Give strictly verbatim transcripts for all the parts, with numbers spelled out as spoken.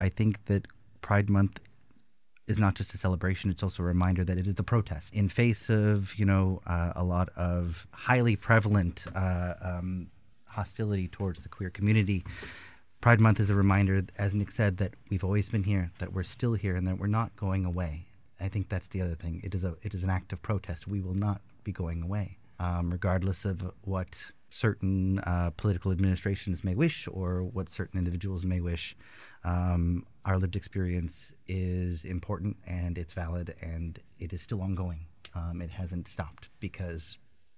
I think that Pride Month is not just a celebration, it's also a reminder that it is a protest. In face of, you know, uh, a lot of highly prevalent uh, um, hostility towards the queer community, Pride Month is a reminder, as Nick said, that we've always been here, that we're still here, and that we're not going away. I think that's the other thing. It is a it is an act of protest. We will not be going away, um, regardless of what certain uh, political administrations may wish or what certain individuals may wish. Um, our lived experience is important and it's valid and it is still ongoing. Um, it hasn't stopped because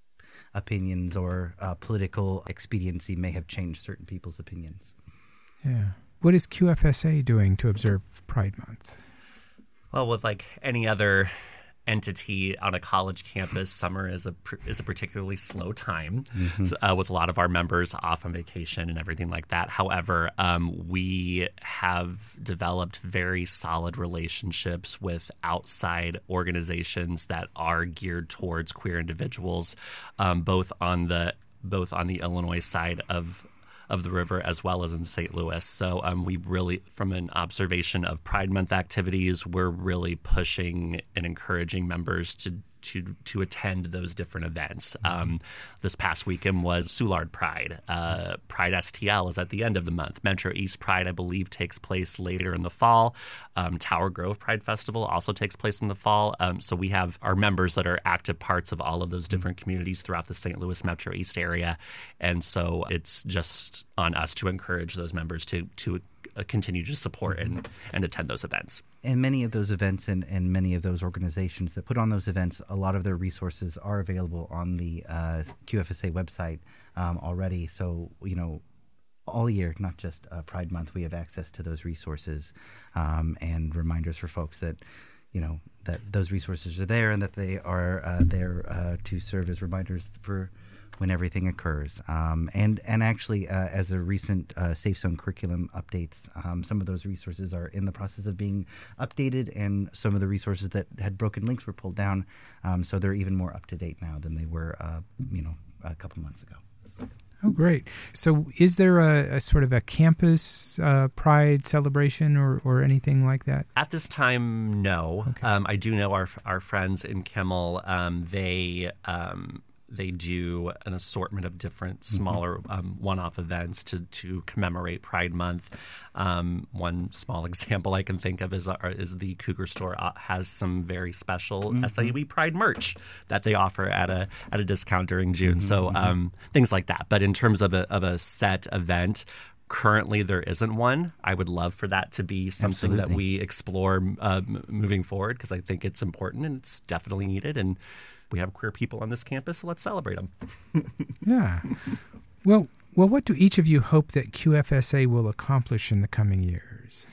opinions or uh, political expediency may have changed certain people's opinions. Yeah. What is Q F S A doing to observe Pride Month? Well, with like any other entity on a college campus, summer is a is a particularly slow time, mm-hmm. so, uh, with a lot of our members off on vacation and everything like that. However, um, we have developed very solid relationships with outside organizations that are geared towards queer individuals, um, both on the both on the Illinois side of of the river as well as in Saint Louis. So um, we really, from an observation of Pride Month activities, we're really pushing and encouraging members to to to attend those different events. Um, this past weekend was Soulard Pride. Uh, Pride S T L is at the end of the month. Metro East Pride, I believe, takes place later in the fall. Um, Tower Grove Pride Festival also takes place in the fall. Um, so we have our members that are active parts of all of those different communities throughout the Saint Louis Metro East area. And so it's just on us to encourage those members to to continue to support and, and attend those events. And many of those events and, and many of those organizations that put on those events, a lot of their resources are available on the uh, Q F S A website um, already. So, you know, all year, not just uh, Pride Month, we have access to those resources um, and reminders for folks that, you know, that those resources are there and that they are uh, there uh, to serve as reminders for when everything occurs. Um, and, and actually, uh, as a recent uh, Safe Zone curriculum updates, um, some of those resources are in the process of being updated, and some of the resources that had broken links were pulled down. Um, so they're even more up to date now than they were, uh, you know, a couple months ago. Oh, great. So is there a, a sort of a campus uh, pride celebration or, or anything like that? At this time, no. Okay. Um, I do know our our friends in Kimmel, um, they... Um, They do an assortment of different smaller um, one-off events to, to commemorate Pride Month. Um, one small example I can think of is, uh, is the Cougar Store uh, has some very special mm-hmm. S I U E Pride merch that they offer at a at a discount during June. Mm-hmm. So um, things like that. But in terms of a of a set event, currently, there isn't one. I would love for that to be something Absolutely. that we explore uh, moving forward, because I think it's important and it's definitely needed. And we have queer people on this campus, so let's celebrate them. Yeah. Well, well, what do each of you hope that Q F S A will accomplish in the coming years?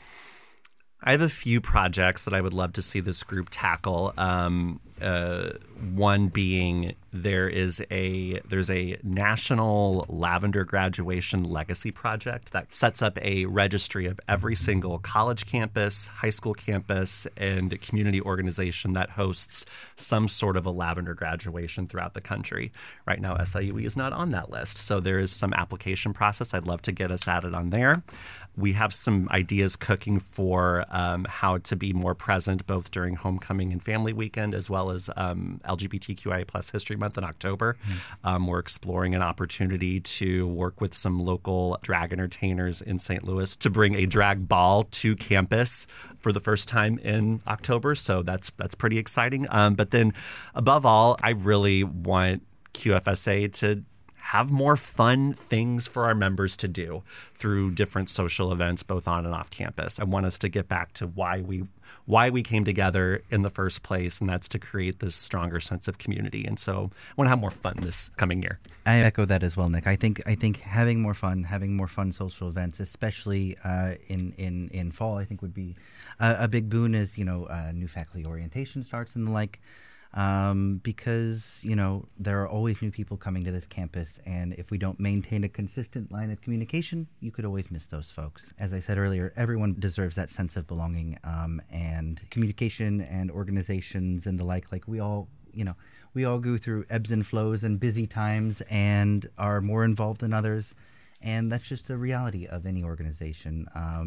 I have a few projects that I would love to see this group tackle. Um, uh, one being there is a there's a national lavender graduation legacy project that sets up a registry of every single college campus, high school campus, and community organization that hosts some sort of a lavender graduation throughout the country. Right now, S I U E is not on that list, so there is some application process. I'd love to get us added on there. We have some ideas cooking for um, how to be more present both during homecoming and family weekend, as well as um, L G B T Q I A plus History Month in October. Mm-hmm. Um, we're exploring an opportunity to work with some local drag entertainers in Saint Louis to bring a drag ball to campus for the first time in October. So that's that's pretty exciting. Um, but then above all, I really want Q F S A to have more fun things for our members to do through different social events, both on and off campus. I want us to get back to why we why we came together in the first place, and that's to create this stronger sense of community. And so I want to have more fun this coming year. I echo that as well, Nick. I think I think having more fun, having more fun social events, especially uh, in, in, in fall, I think would be a, a big boon as, you know, uh, new faculty orientation starts and the like. Um, because, you know, there are always new people coming to this campus, and if we don't maintain a consistent line of communication, you could always miss those folks. As I said earlier, everyone deserves that sense of belonging, um, and communication and organizations and the like. Like we all, you know, we all go through ebbs and flows and busy times and are more involved than others, and that's just the reality of any organization. Um,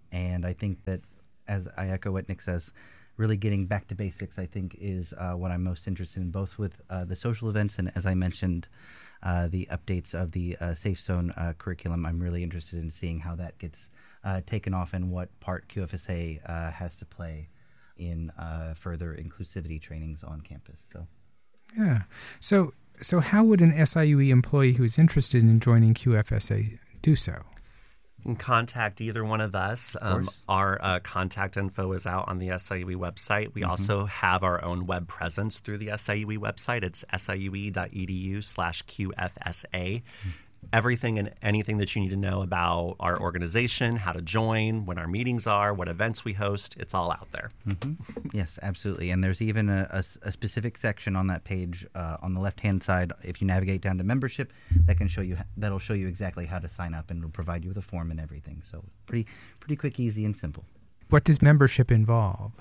And I think that, as I echo what Nick says, really getting back to basics, I think, is uh, what I'm most interested in, both with uh, the social events and, as I mentioned, uh, the updates of the uh, Safe Zone uh, curriculum. I'm really interested in seeing how that gets uh, taken off and what part Q F S A uh, has to play in uh, further inclusivity trainings on campus. So, yeah. So, so how would an S I U E employee who is interested in joining Q F S A do so? You can contact either one of us. Of um, course. our uh, contact info is out on the S I U E website. We mm-hmm. also have our own web presence through the S I U E website. It's siue.edu slash QFSA. Mm-hmm. Everything and anything that you need to know about our organization, how to join, when our meetings are, what events we host, it's all out there. Mm-hmm. Yes, absolutely. And there's even a, a, a specific section on that page uh, on the left-hand side. If you navigate down to membership, that can show you that'll show you exactly how to sign up, and it'll provide you with a form and everything. So pretty pretty quick, easy, and simple. What does membership involve?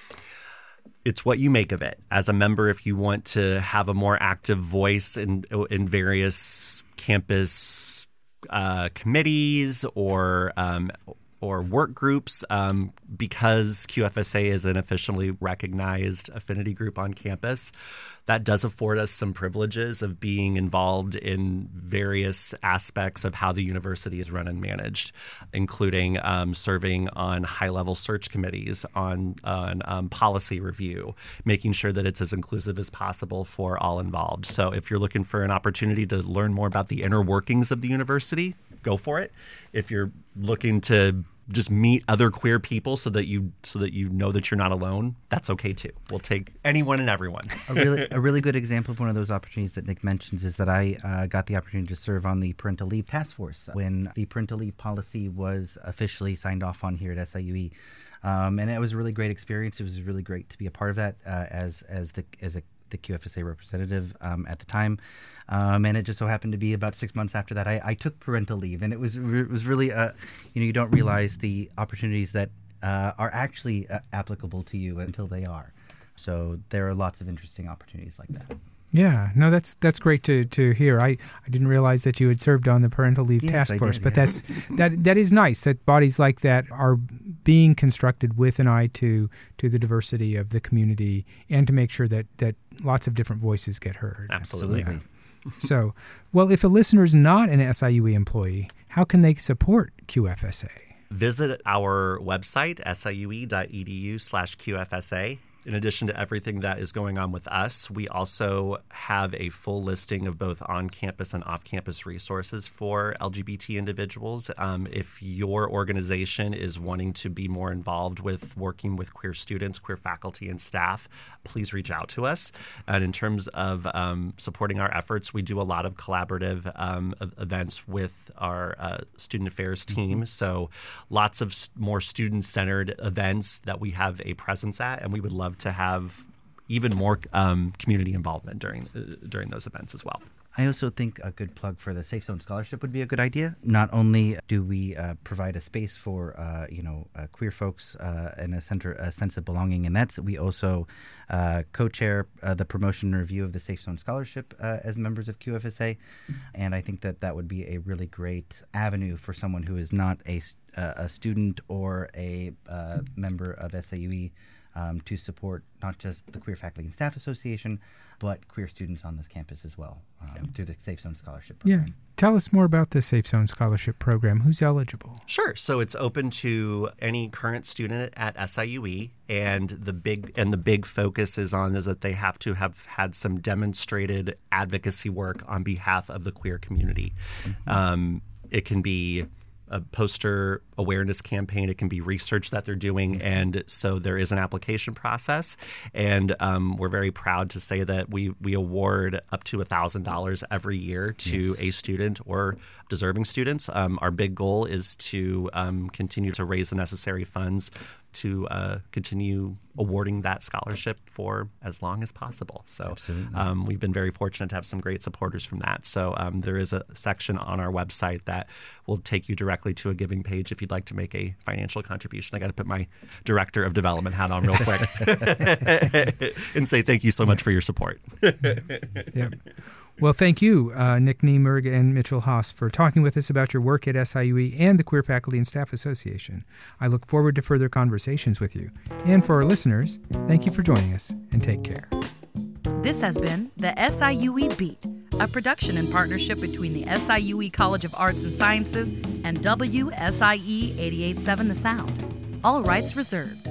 It's what you make of it. As a member, if you want to have a more active voice in in various campus uh, committees or um, or work groups, um, because Q F S A is an officially recognized affinity group on campus, that does afford us some privileges of being involved in various aspects of how the university is run and managed, including um, serving on high-level search committees, on, on um, policy review, making sure that it's as inclusive as possible for all involved. So if you're looking for an opportunity to learn more about the inner workings of the university, go for it. If you're looking to just meet other queer people so that you so that you know that you're not alone, that's okay too. We'll take anyone and everyone. a really a really good example of one of those opportunities that Nick mentions is that I uh, got the opportunity to serve on the parental leave task force when the parental leave policy was officially signed off on here at S I U E, um, and it was a really great experience. It was really great to be a part of that uh, as as the as a the Q F S A representative um, at the time, um, and it just so happened to be about six months after that I, I took parental leave, and it was it was really uh, you know you don't realize the opportunities that uh, are actually uh, applicable to you until they are. So there are lots of interesting opportunities like that. Yeah, no, that's that's great to, to hear. I, I didn't realize that you had served on the parental leave yes, task I force, did, but yeah. that's that that is nice that bodies like that are being constructed with an eye to to the diversity of the community and to make sure that, that lots of different voices get heard. Absolutely. Absolutely. So, well, if a listener is not an S I U E employee, how can they support Q F S A? Visit our website, siue.edu slash QFSA. In addition to everything that is going on with us, we also have a full listing of both on-campus and off-campus resources for L G B T individuals. Um, if your organization is wanting to be more involved with working with queer students, queer faculty, and staff, please reach out to us. And in terms of um, supporting our efforts, we do a lot of collaborative um, events with our uh, student affairs team. So lots of more student-centered events that we have a presence at, and we would love to have even more um, community involvement during uh, during those events as well. I also think a good plug for the Safe Zone Scholarship would be a good idea. Not only do we uh, provide a space for uh, you know uh, queer folks uh, and a center a sense of belonging, and that's we also uh, co-chair uh, the promotion and review of the Safe Zone Scholarship uh, as members of Q F S A, and I think that that would be a really great avenue for someone who is not a uh, a student or a uh, member of S A U E. Um, to support not just the Queer Faculty and Staff Association, but queer students on this campus as well um, yeah. through the Safe Zone Scholarship Program. Yeah. Tell us more about the Safe Zone Scholarship Program. Who's eligible? Sure. So it's open to any current student at S I U E, and the big and the big focus is on is that they have to have had some demonstrated advocacy work on behalf of the queer community. Mm-hmm. Um, it can be a poster awareness campaign. It can be research that they're doing. And so there is an application process. And um, we're very proud to say that we, we award up to one thousand dollars every year to yes. a student or deserving students. Um, our big goal is to um, continue to raise the necessary funds to uh, continue awarding that scholarship for as long as possible. So um, we've been very fortunate to have some great supporters from that. So um, there is a section on our website that will take you directly to a giving page if you'd like to make a financial contribution. I got to put my director of development hat on real quick and say thank you so much for your support. Yep. Well, thank you, uh, Nick Niemerg and Mitchell Haas, for talking with us about your work at S I U E and the Queer Faculty and Staff Association. I look forward to further conversations with you. And for our listeners, thank you for joining us, and take care. This has been the S I U E Beat, a production in partnership between the S I U E College of Arts and Sciences and W S I E eighty-eight point seven The Sound. All rights reserved.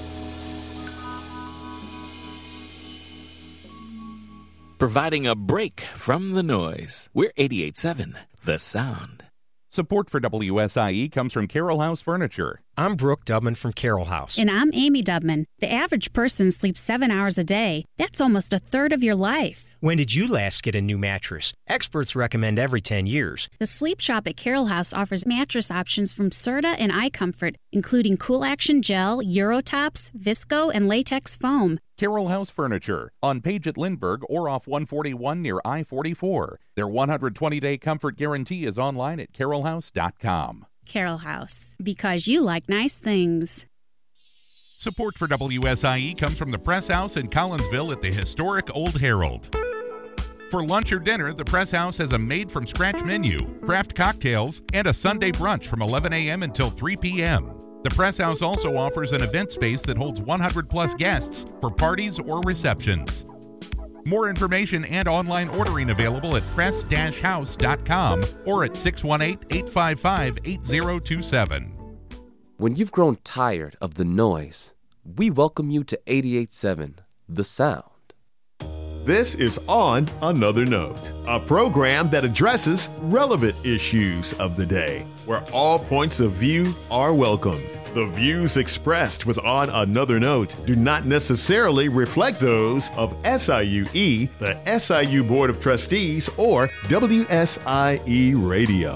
Providing a break from the noise. We're eighty-eight point seven The Sound. Support for W S I E comes from Carroll House Furniture. I'm Brooke Dubman from Carroll House. And I'm Amy Dubman. The average person sleeps seven hours a day. That's almost a third of your life. When did you last get a new mattress? Experts recommend every ten years. The Sleep Shop at Carroll House offers mattress options from Serta and iComfort, including Cool Action Gel, Eurotops, Visco, and Latex Foam. Carroll House Furniture, on Page at Lindbergh or off one forty-one near I forty-four. Their one hundred twenty day comfort guarantee is online at carroll house dot com. Carroll House, because you like nice things. Support for W S I E comes from the Press House in Collinsville at the historic Old Herald. For lunch or dinner, the Press House has a made-from-scratch menu, craft cocktails, and a Sunday brunch from eleven a.m. until three p.m. The Press House also offers an event space that holds one hundred plus guests for parties or receptions. More information and online ordering available at press dash house dot com or at six one eight, eight five five, eight zero two seven. When you've grown tired of the noise, we welcome you to eighty-eight point seven The Sound. This is On Another Note, a program that addresses relevant issues of the day, where all points of view are welcome. The views expressed with On Another Note do not necessarily reflect those of S I U E, the S I U Board of Trustees, or W S I E Radio.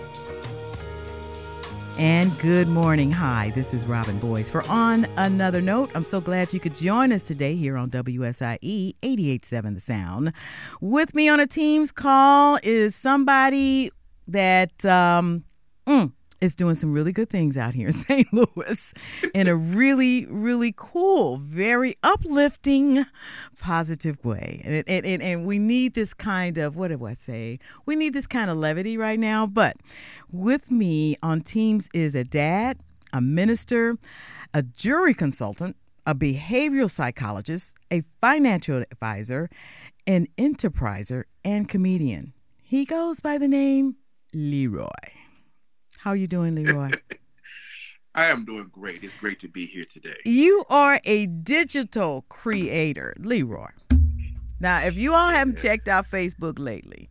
And good morning. Hi, this is Robin Boyce for On Another Note. I'm so glad you could join us today here on W S I E eighty-eight point seven The Sound. With me on a Teams call is somebody that um, mm, is doing some really good things out here in Saint Louis in a really, really cool, very uplifting, positive way. And, and, and, and we need this kind of, what do I say? We need this kind of levity right now. But with me on Teams is a dad, a minister, a jury consultant, a behavioral psychologist, a financial advisor, an enterpriser, and comedian. He goes by the name Leroy. How are you doing, Leroy? I am doing great. It's great to be here today. You are a digital creator, Leroy. Now, if you all haven't checked out Facebook lately,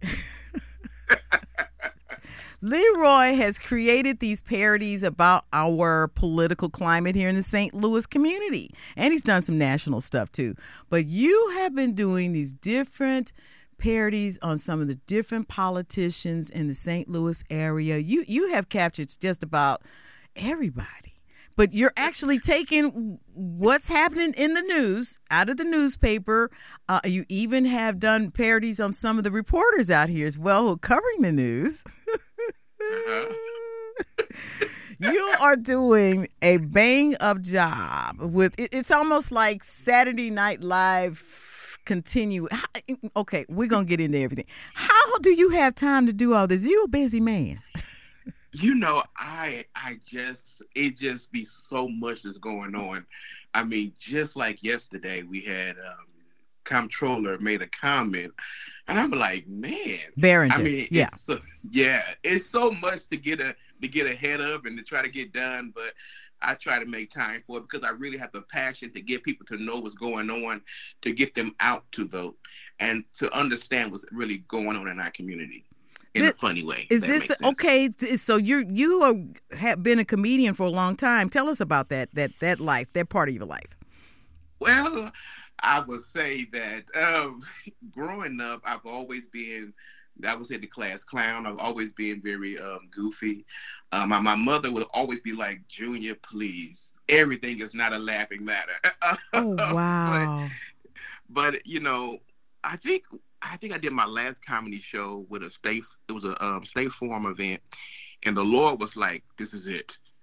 Leroy has created these parodies about our political climate here in the Saint Louis community. And he's done some national stuff, too. But you have been doing these different parodies on some of the different politicians in the Saint Louis area. You you have captured just about everybody. But you're actually taking what's happening in the news out of the newspaper. Uh, you even have done parodies on some of the reporters out here as well who are covering the news. Uh-huh. You are doing a bang up job with it, it's almost like Saturday Night Live. Continue. Okay, we're going to get into everything. How do you have time to do all this? You're a busy man. You know, I I just, it just be so much that's going on. I mean, just like yesterday, we had um, comptroller made a comment, and I'm like, man. Barringer, I mean, yeah. It's so, yeah, it's so much to get a to get ahead of and to try to get done, but I try to make time for it because I really have the passion to get people to know what's going on, to get them out to vote, and to understand what's really going on in our community in this, a funny way. Is this okay? So you you are, have been a comedian for a long time. Tell us about that that that life, that part of your life. Well, I would say that um, growing up, I've always been. I would say the class clown. I've always been very um, goofy. Um, my, my mother would always be like, Junior, please. Everything is not a laughing matter. Oh, wow. but, but, you know, I think I think I did my last comedy show with a state, it was a um, State Farm event. And the Lord was like, this is it.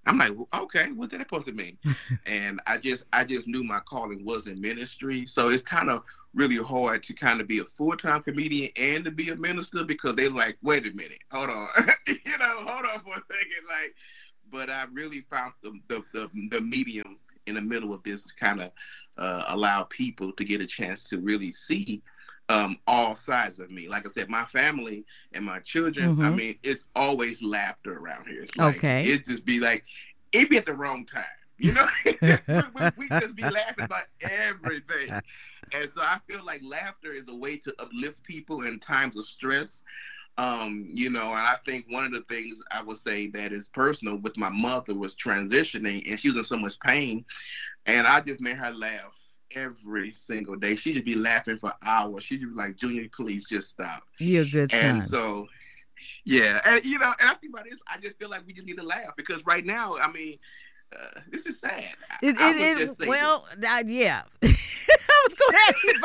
I'm like, okay, what did that supposed to mean? And I just, I just knew my calling was in ministry. So it's kind of really hard to kind of be a full-time comedian and to be a minister, because they're like, wait a minute, hold on, you know, hold on for a second. Like, but I really found the the the, the medium in the middle of this to kind of uh, allow people to get a chance to really see um, all sides of me. Like I said, my family and my children, mm-hmm. I mean, it's always laughter around here. It's like, okay. It just be like, it be at the wrong time. You know, we, we just be laughing about everything. And so I feel like laughter is a way to uplift people in times of stress. Um, you know, and I think one of the things I would say that is personal with my mother was transitioning, and she was in so much pain, and I just made her laugh every single day. She'd just be laughing for hours. She'd be like, Junior, please just stop. You're a good son. And so, yeah, and you know, and I think about this, I just feel like we just need to laugh, because right now, I mean, Uh, this is sad. It, I, I it, just it, well, uh, yeah. I was going to ask you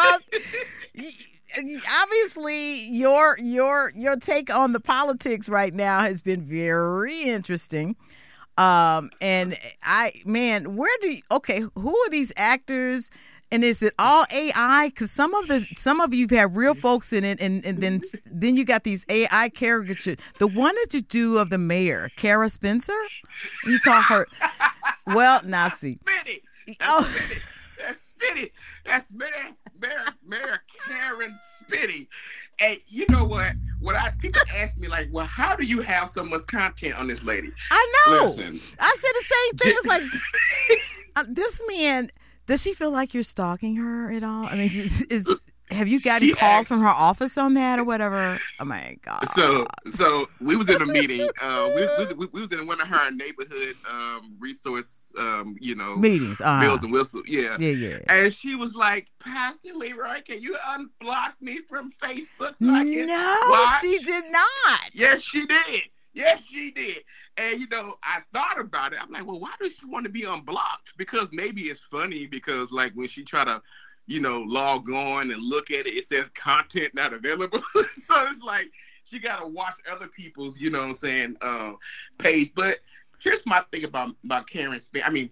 about. Obviously, your your your take on the politics right now has been very interesting. Um, and I, man, where do you, okay? Who are these actors? And is it all A I? Because some of the some of you have real folks in it, and, and then then you got these A I caricatures. The one that you do of the mayor, Kara Spencer, you call her. Well, now see. Spitty. That's oh. Spitty. That's Spitty. That's Mayor, Mayor, Mayor Karen Spitty. And you know what? What I people ask me, like, well, how do you have so much content on this lady? I know. Listen, I said the same thing. It's like uh, this man. Does she feel like you're stalking her at all? I mean, is, is have you gotten she calls asked, from her office on that or whatever? Oh my God. So, so we was in a meeting. Uh, we, we, we was in one of her neighborhood um, resource, um, you know, meetings. Uh-huh. Bills and whistles. Yeah, yeah, yeah. And she was like, "Pastor Leroy, can you unblock me from Facebook so I can No, watch?" she did not. Yes, she did. Yes, she did. And, you know, I thought about it. I'm like, well, why does she want to be unblocked? Because maybe it's funny because, like, when she try to, you know, log on and look at it, it says content not available. So it's like she got to watch other people's, you know what I'm saying, uh, page. But here's my thing about, about Karen Spinny. I mean,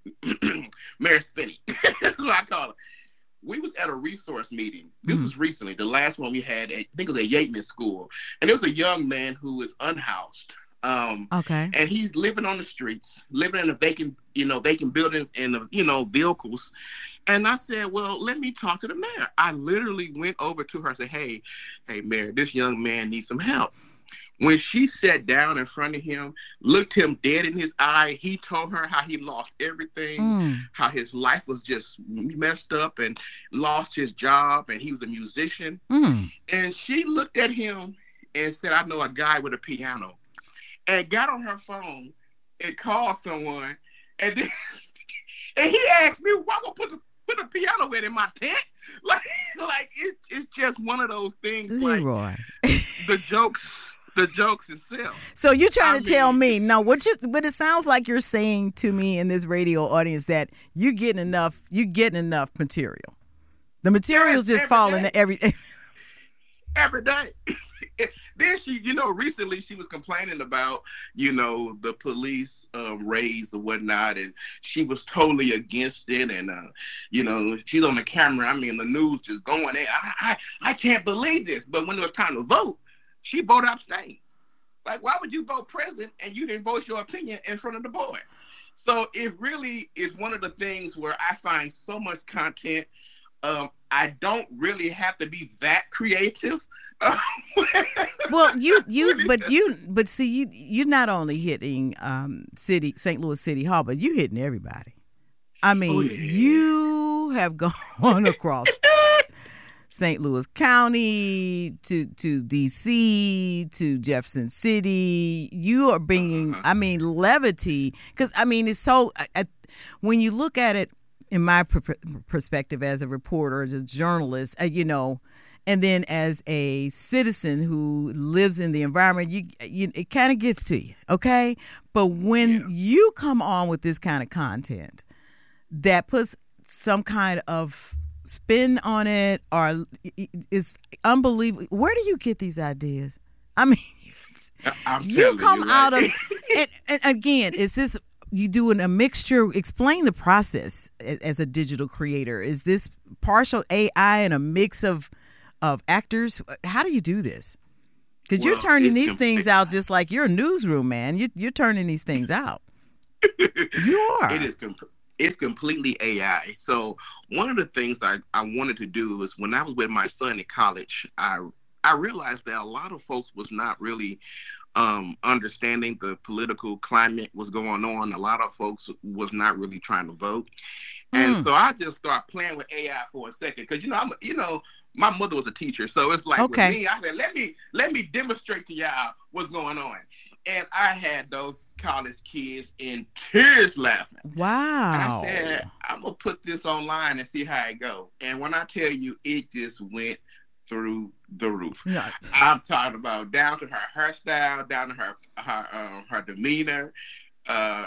Mayor Spinny. That's what I call her. We was at a resource meeting. This mm. was recently. The last one we had, at, I think it was at Yateman School. And there was a young man who was unhoused. Um, okay. And he's living on the streets, living in a vacant, you know, vacant buildings and, you know, vehicles. And I said, well, let me talk to the mayor. I literally went over to her and said, hey, hey, Mayor, this young man needs some help. When she sat down in front of him, looked him dead in his eye, he told her how he lost everything, mm. how his life was just messed up and lost his job, and he was a musician. Mm. And she looked at him and said, I know a guy with a piano, and got on her phone and called someone. And then and he asked me, why am I put the put a piano in in my tent? Like, like it's it's just one of those things. Leroy. Like the jokes. The jokes itself. So you're trying I to mean, tell me no? What you? But it sounds like you're saying to me in this radio audience that you're getting enough. You're getting enough material. The material's yes, just falling day. every every day. Then she, you know, recently she was complaining about, you know, the police um, raids or whatnot, and she was totally against it. And uh, you know, she's on the camera. I mean, the news just going in. I, I, I can't believe this. But when it was time to vote, she voted abstain. Like, why would you vote present and you didn't voice your opinion in front of the board? So it really is one of the things where I find so much content. Um, I don't really have to be that creative. Well, you you but you but see you you're not only hitting um, city Saint Louis City Hall, but you hitting everybody. I mean, oh, yeah. You have gone across Saint Louis County to to D C to Jefferson City. You are bringing, I mean, levity, because I mean it's so. I, I, when you look at it in my pr- perspective as a reporter, as a journalist, uh, you know, and then as a citizen who lives in the environment, you, you it kind of gets to you, okay? But when yeah. you come on with this kind of content that puts some kind of spin on it, or it's unbelievable. Where do you get these ideas? I mean, I'm you come you, out right? of, and, and again, is this you doing a mixture. Explain the process as a digital creator. Is this partial A I and a mix of of actors? How do you do this? Because well, you're turning these complete. things out just like you're a newsroom, man. You, you're turning these things out. You are. It is. Com- it's completely A I. So one of the things I, I wanted to do was when I was with my son in college, I I realized that a lot of folks was not really um, understanding the political climate was going on. A lot of folks was not really trying to vote, mm. and so I just started playing with A I for a second because you know I'm you know. My mother was a teacher, so it's like okay. with me, I said, let me let me demonstrate to y'all what's going on. And I had those college kids in tears laughing. Wow. And I said, I'm going to put this online and see how it go. And when I tell you, it just went through the roof. Yeah. I'm talking about down to her hairstyle, down to her her, uh, her demeanor. Uh,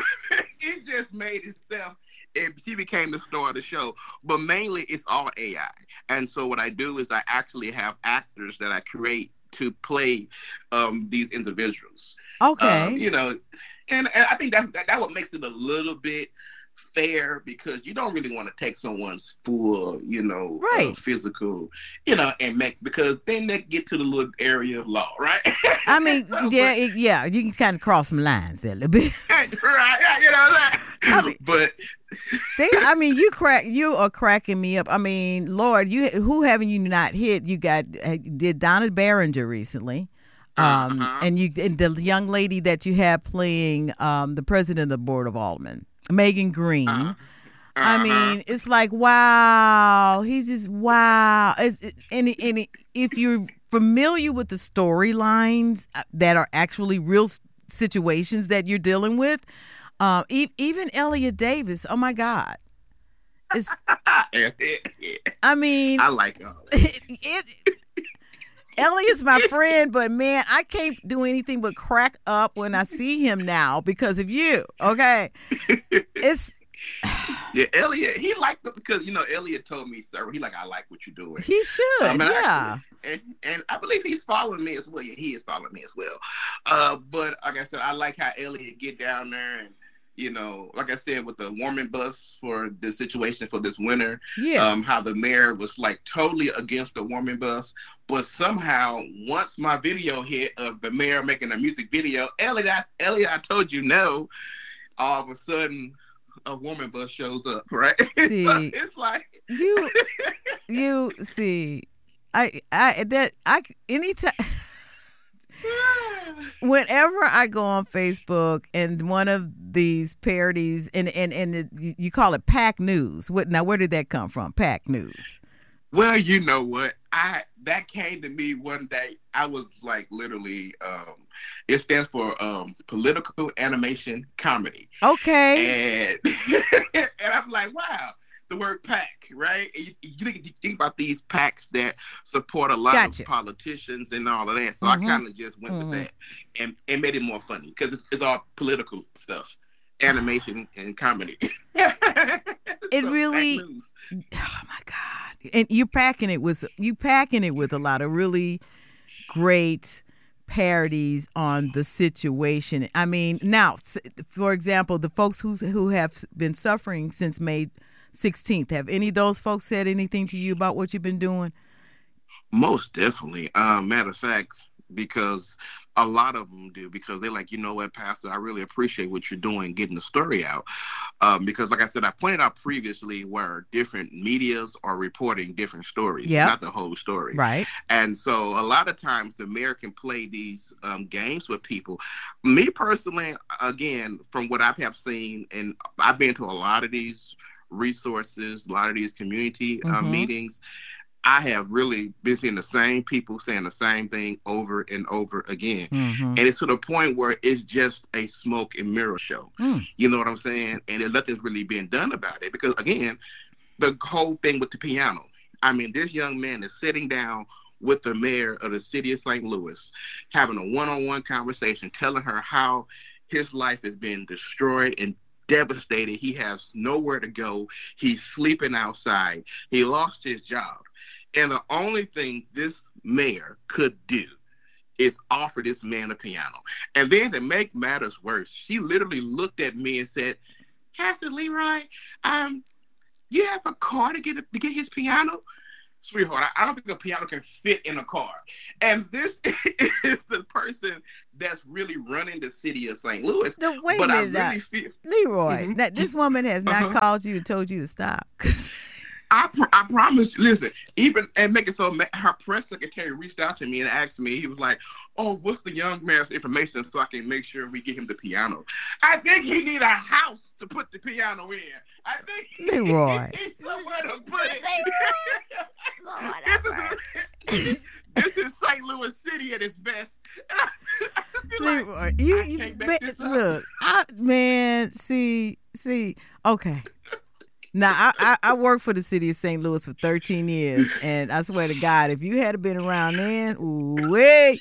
it just made itself. It, she became the star of the show, but mainly it's all A I. And so what I do is I actually have actors that I create to play um, these individuals. Okay. Um, you know, and, and I think that, that that what makes it a little bit fair because you don't really want to take someone's full, you know, right. uh, physical, you know, and make because then they get to the little area of law, right? I mean, so, yeah, it, yeah, you can kind of cross some lines there a little bit, right? You know what I'm saying? I mean, but they, I mean, you crack, you are cracking me up. I mean, Lord, you who haven't you not hit? You got did Donna Barringer recently. Um, uh-huh. And you, and the young lady that you have playing um, the president of the Board of Aldermen, Megan Green. Uh-huh. I mean, it's like, wow, he's just, wow. It's, it, and, and if you're familiar with the storylines that are actually real situations that you're dealing with, um, e- even Elliot Davis, oh my God. It's, I mean, I like all that. It, it, Elliot's my friend, but man, I can't do anything but crack up when I see him now because of you. Okay, it's yeah, Elliot. He liked it because you know Elliot told me, sir. He like I like what you're doing. He should, um, and yeah. I, and, and I believe he's following me as well. Yeah, he is following me as well. Uh, but like I said, I like how Elliot get down there and. You know, like I said, with the warming bus for the situation for this winter, yes. um, how the mayor was like totally against the warming bus, but somehow once my video hit of the mayor making a music video, Elliot, I, Elliot, I told you no, all of a sudden a warming bus shows up, right? See, so it's like you, you see, I, I that I anytime. Whenever I go on Facebook and one of these parodies, and and and it, you call it Pack News. What now? Where did that come from? Pack News. Well, you know what? I that came to me one day. I was like, literally, um, it stands for um, political animation comedy. Okay. And and I'm like, wow. The word pack, right? You, you, think, you think about these packs that support a lot gotcha. of politicians and all of that. So mm-hmm. I kind of just went mm-hmm. with that and, and made it more funny because it's, it's all political stuff, animation and comedy. It so, really, oh my God! And you packing it with you packing it with a lot of really great parodies on the situation. I mean, now, for example, the folks who who have been suffering since May sixteenth, have any of those folks said anything to you about what you've been doing? Most definitely. Uh, matter of fact, because a lot of them do, because they're like, you know what, Pastor, I really appreciate what you're doing, getting the story out. Um, because like I said, I pointed out previously where different medias are reporting different stories, yep. not the whole story. Right. And so a lot of times the mayor can play these um, games with people. Me personally, again, from what I have seen, and I've been to a lot of these resources, a lot of these community uh, mm-hmm. meetings, I have really been seeing the same people saying the same thing over and over again. Mm-hmm. And it's to the point where it's just a smoke and mirror show. Mm. You know what I'm saying? And nothing's really being done about it because, again, the whole thing with the piano. I mean, this young man is sitting down with the mayor of the city of Saint Louis, having a one-on-one conversation, telling her how his life has been destroyed and devastated. He has nowhere to go. He's sleeping outside. He lost his job. And the only thing this mayor could do is offer this man a piano. And then to make matters worse, she literally looked at me and said, Pastor Leroy, um, you have a car to get a, to get his piano? Sweetheart, I, I don't think a piano can fit in a car. And this is the person that's really running the city of Saint Louis. No, wait but a minute, I really now. feel Leroy, Mhm. that this woman has not Uh-huh. called you and told you to stop. I, pr- I promise. Listen, even and make it so. ma- Her press secretary reached out to me and asked me. He was like, "Oh, what's the young man's information so I can make sure we get him the piano?" I think he need a house to put the piano in. I think Leroy. he needs somewhere to put it. this is this is Saint Louis City at its best. And I just, I just be like, Leroy, you, I you can't man, make this up. look, I, man, see, see, okay. Now, I, I, I worked for the city of Saint Louis for thirteen years, and I swear to God, if you had been around then, ooh, wait,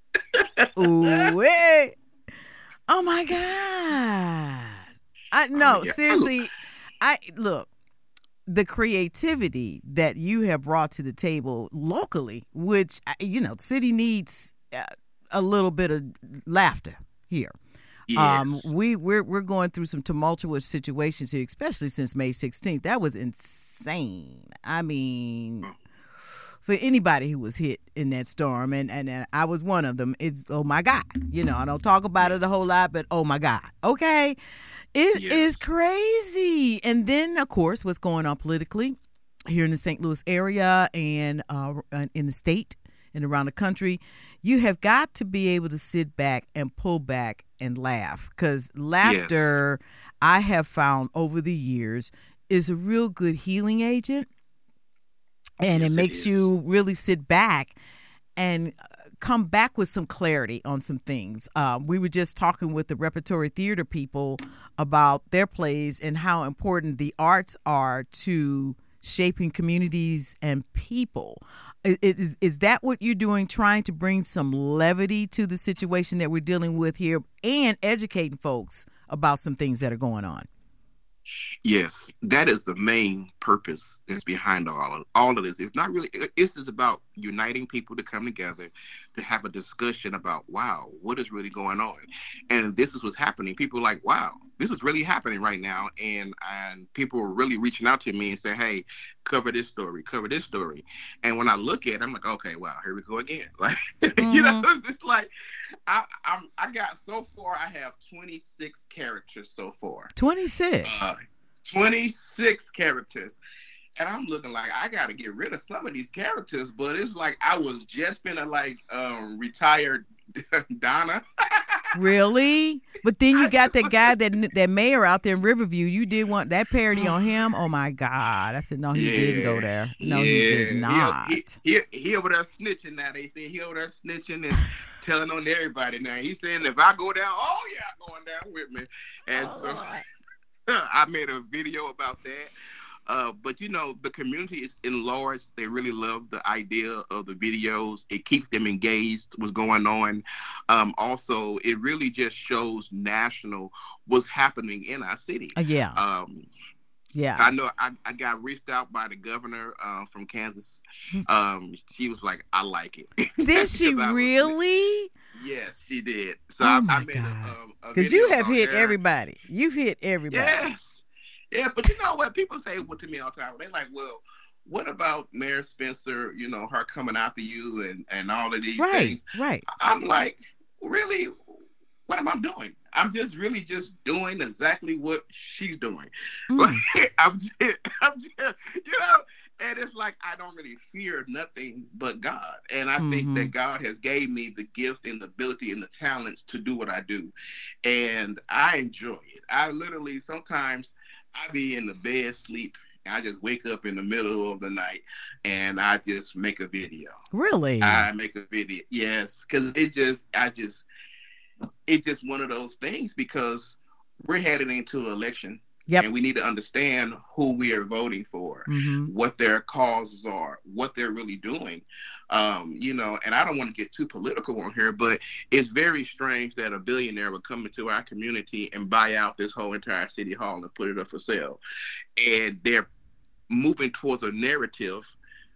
ooh, wait. Oh, my God. I No, Oh, yeah. seriously, I look, the creativity that you have brought to the table locally, which, you know, the city needs uh, a little bit of laughter here. Yes. Um, we we're we're going through some tumultuous situations here, especially since May sixteenth. That was insane. I mean, for anybody who was hit in that storm, and, and, and I was one of them. It's oh my God, you know, I don't talk about it a whole lot, but oh my God, okay, it Yes. is crazy. And then of course, what's going on politically here in the Saint Louis area and uh, in the state and around the country, you have got to be able to sit back and pull back and laugh, because laughter, yes. I have found over the years, is a real good healing agent, and yes, it makes it you really sit back and come back with some clarity on some things. Um, we were just talking with the repertory theater people about their plays and how important the arts are to shaping communities and people. Is, is that what you're doing, trying to bring some levity to the situation that we're dealing with here and educating folks about some things that are going on? Yes, that is the main purpose that's behind all of, all of this. It's not really, this is about uniting people to come together to have a discussion about, wow, what is really going on? And this is what's happening. People are like, wow, this is really happening right now. And, and people are really reaching out to me and say, hey, cover this story, cover this story. And when I look at it, I'm like, okay, wow, here we go again. Like, mm-hmm. you know, it's just like, I, I'm, I got so far, I have twenty-six characters so far. twenty-six? Uh, twenty-six characters. And I'm looking like I got to get rid of some of these characters, but it's like I was just finna like um, retired Donna. Really? But then you got that guy, that that mayor out there in Riverview. You did want that parody on him? Oh my God! I said no, he yeah, didn't go there. No, yeah. he did not. He, he, he over there snitching now. They say he over there snitching and telling on everybody now. He's saying if I go down, oh yeah, I'm going down with me. And oh, so I made a video about that. Uh, but, you know, the community is enlarged. They really love the idea of the videos. It keeps them engaged, what's going on. Um, also, it really just shows national what's happening in our city. Uh, yeah. Um, yeah. I know I, I got reached out by the governor uh, from Kansas. Um, she was like, I like it. Did she really? Yes, she did. So oh I, my I made God. a, a Because you have hit there. everybody. You've hit everybody. Yes. Yeah, but you know what? People say what to me all the time. They're like, well, what about Mayor Spencer, you know, her coming after you and, and all of these right, things? Right, I'm like, really, what am I doing? I'm just really just doing exactly what she's doing. Mm. Like, I'm just, I'm just, you know, and it's like, I don't really fear nothing but God. And I mm-hmm. think that God has gave me the gift and the ability and the talents to do what I do. And I enjoy it. I literally, sometimes I be in the bed sleep and I just wake up in the middle of the night and I just make a video. Really? I make a video. Yes. Cause it just, I just, it's just one of those things because we're heading into an election. Yep. And we need to understand who we are voting for, mm-hmm. what their causes are, what they're really doing. Um, you know, and I don't want to get too political on here, but it's very strange that a billionaire would come into our community and buy out this whole entire city hall and put it up for sale. And they're moving towards a narrative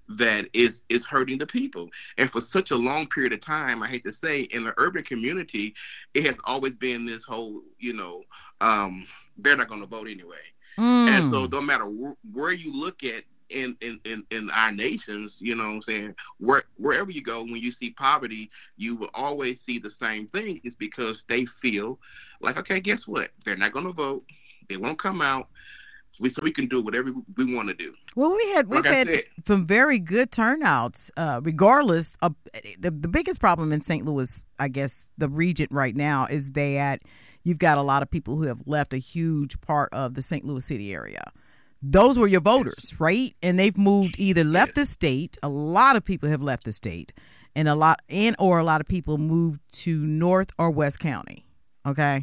that is is hurting the people. And for such a long period of time, I hate to say, in the urban community, it has always been this whole, you know, um, they're not going to vote anyway. Mm. And so no matter wh- where you look at in, in, in, in our nations, you know what I'm saying, where, wherever you go, when you see poverty, you will always see the same thing. It's because they feel like, okay, guess what? They're not going to vote. They won't come out. We, so we can do whatever we want to do. Well, we had we've like had some very good turnouts, uh, regardless of the the biggest problem in Saint Louis. I guess the region right now is that you've got a lot of people who have left a huge part of the Saint Louis City area. Those were your voters, yes. right? And they've moved either left yes. the state. A lot of people have left the state, and a lot and or a lot of people moved to North or West County. Okay.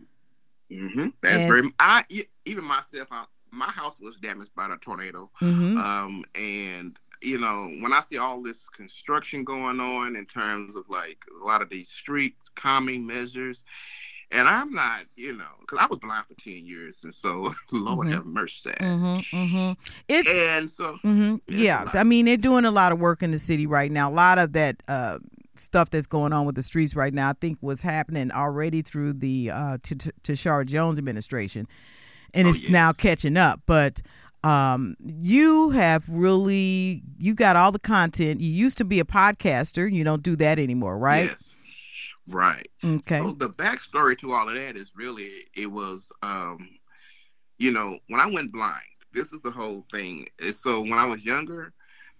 Mm-hmm. That's and, very. I even myself. I, My house was damaged by the tornado. Mm-hmm. Um, and, you know, when I see all this construction going on in terms of, like, a lot of these street calming measures, and I'm not, you know, because I was blind for ten years, and so, Lord mm-hmm. have mercy. Mm-hmm. Mm-hmm. It's, and so, mm-hmm. yeah, I mean, they're doing a lot of work in the city right now. A lot of that uh, stuff that's going on with the streets right now, I think, was happening already through the uh, Tashara Jones administration. And oh, it's yes. now catching up. But um, you have really, you got all the content. You used to be a podcaster. You don't do that anymore, right? Yes. Right. Okay. So the backstory to all of that is really, it was, um, you know, when I went blind, this is the whole thing. So when I was younger,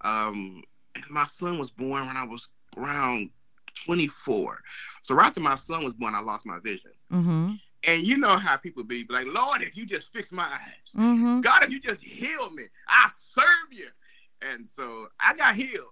um, and my son was born when I was around twenty-four. So right after my son was born, I lost my vision. Mm-hmm. And you know how people be like, Lord, if you just fix my eyes, mm-hmm. God, if you just heal me, I serve you. And so I got healed.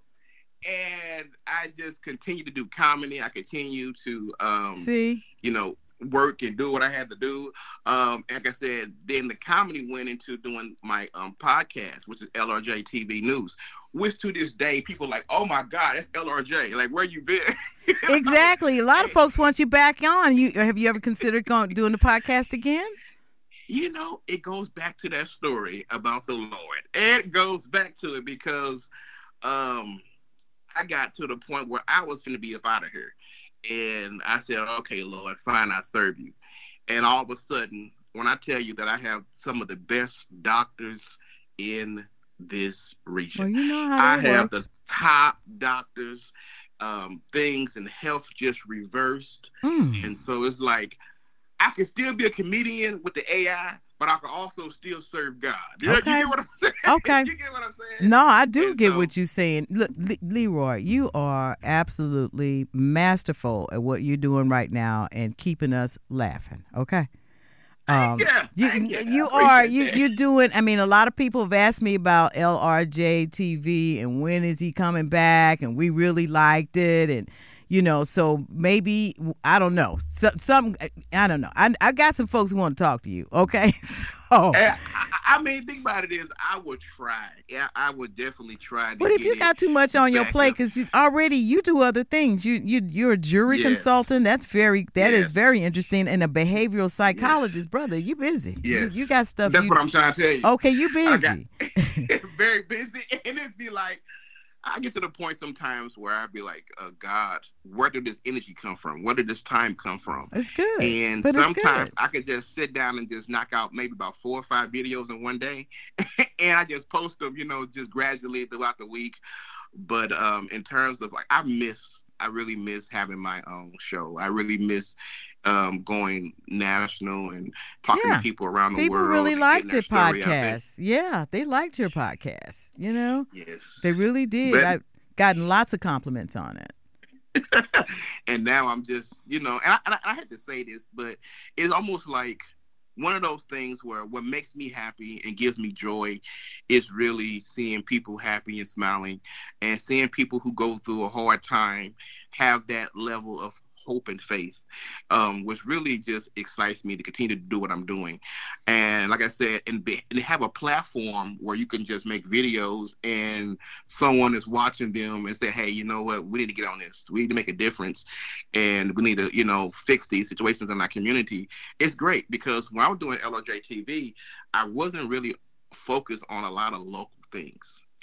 And I just continue to do comedy. I continue to, um, See? you know, work and do what I had to do. Um, like I said, then the comedy went into doing my um, podcast, which is L R J T V News, which to this day, people are like, oh my God, that's L R J. Like, where you been? Exactly. A lot of folks want you back on. You Have you ever considered going, doing the podcast again? You know, it goes back to that story about the Lord. It goes back to it because um, I got to the point where I was going to be up out of here. And I said, okay, Lord, fine, I serve you. And all of a sudden, when I tell you that I have some of the best doctors in this region, well, you know how I have works. the top doctors, um, things in health just reversed. Mm. And so it's like, I can still be a comedian with the A I, but I can also still serve God. You, okay. you get what I'm saying? Okay. You get what I'm saying? No, I do and get so, what you're saying. Look, Le- Leroy, you are absolutely masterful at what you're doing right now and keeping us laughing. Okay. Um, yeah, you, you, you are you that. You're doing. I mean, a lot of people have asked me about L R J T V and when is he coming back, and we really liked it, and you know, so maybe I don't know. Some, some I don't know. I I got some folks who want to talk to you. Okay, so I, I mean, think about it is I would try. Yeah, I would definitely try. To but if you got too much on your plate, because already you do other things. You you you're a jury yes. consultant. That's very that yes. is very interesting, and a behavioral psychologist, yes. brother. You busy? Yes, you, you got stuff. That's you, what I'm trying to tell you. Okay, you busy? Got, very busy, and it's be like. I get to the point sometimes where I'd be like, uh, God, where did this energy come from? Where did this time come from? It's good. And but sometimes I could just sit down and just knock out maybe about four or five videos in one day. And I just post them, you know, just gradually throughout the week. But um, in terms of like, I miss, I really miss having my own show. I really miss um, going national and talking yeah. to people around the people world. People really liked the podcast. Yeah, they liked your podcast, you know? Yes. They really did. But, I've gotten lots of compliments on it. And now I'm just, you know, and I, and I had to say this, but it's almost like one of those things where what makes me happy and gives me joy is really seeing people happy and smiling, and seeing people who go through a hard time have that level of hope and faith, um, which really just excites me to continue to do what I'm doing. And like I said, and, be, and have a platform where you can just make videos and someone is watching them and say, hey, you know what, we need to get on this. We need to make a difference, and we need to, you know, fix these situations in our community. It's great because when I was doing L R J T V, I wasn't really focused on a lot of local things.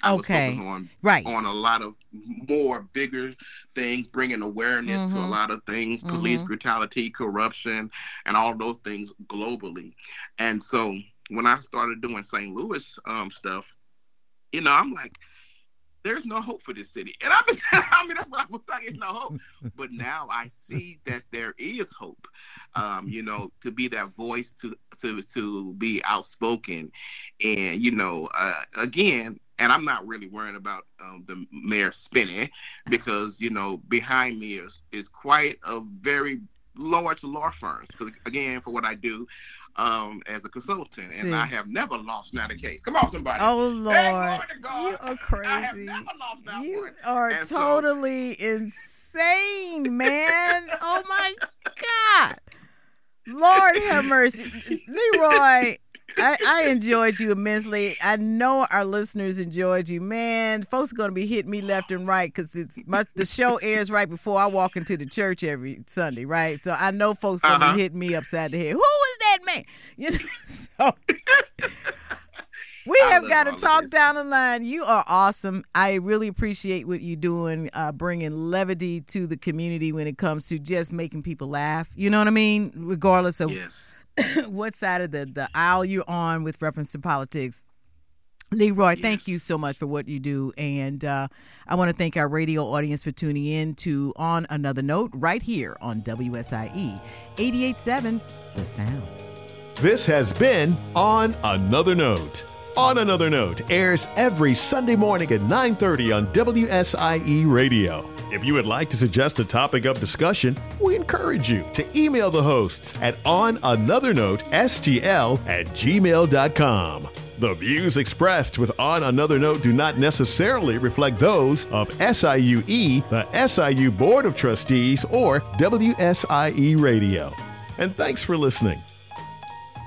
I okay. was focused on right. on a lot of more bigger things, bringing awareness mm-hmm. to a lot of things, mm-hmm. police brutality, corruption, and all those things globally. And so when I started doing Saint Louis um, stuff, you know, I'm like, there's no hope for this city. And I was, I mean, that's what I was like, no hope. But now I see that there is hope, um, you know, to be that voice, to to to be outspoken. And, you know, uh, again, and I'm not really worrying about um, the mayor spinning, because, you know, behind me is, is quite a very large law firms. Because, again, for what I do, Um, as a consultant, and See. I have never lost not a case. Come on, somebody! Oh Lord, hey, God, you are crazy! I have never lost that you one. are And totally so, insane, man! Oh my God, Lord have mercy, Leroy. I, I enjoyed you immensely. I know our listeners enjoyed you, man. Folks are going to be hitting me left and right because it's my, the show airs right before I walk into the church every Sunday, right? So I know folks are going to uh-huh. be hitting me upside the head. Who is that man? You know, so we have got to talk down the line. You are awesome. I really appreciate what you're doing, uh, bringing levity to the community when it comes to just making people laugh. You know what I mean? Regardless of yes. what side of the, the aisle you're on with reference to politics. Leroy, yes. Thank you so much for what you do. And uh, I want to thank our radio audience for tuning in to On Another Note right here on W S I E eighty-eight point seven, The Sound. This has been On Another Note. On Another Note airs every Sunday morning at nine thirty on W S I E Radio. If you would like to suggest a topic of discussion, we encourage you to email the hosts at onanothernote.stl at gmail dot com. The views expressed with On Another Note do not necessarily reflect those of S I U E, the S I U Board of Trustees, or W S I E Radio. And thanks for listening.